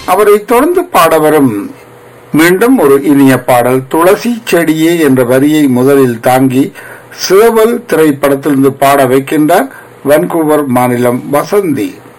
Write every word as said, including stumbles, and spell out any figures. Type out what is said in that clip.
அவரை தொடர்ந்து பாட வரும் மீண்டும் ஒரு இனிய பாடல் துளசி செடியே என்ற வரியை முதலில் தாங்கி சேவல் திரைப்படத்திலிருந்து பாட வைக்கின்றார் வன்கூவர் மாநிலம் வசந்தி.